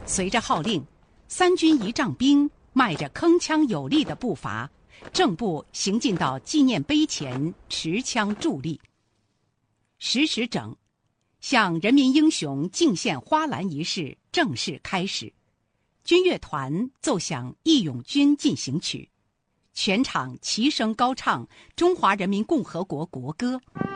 随着号令，3军仪仗兵迈着铿锵有力的步伐，正步行进到纪念碑前，持枪伫立。10时整，向人民英雄敬献花篮仪式正式开始。军乐团奏响《义勇军进行曲》，全场齐声高唱中华人民共和国国歌。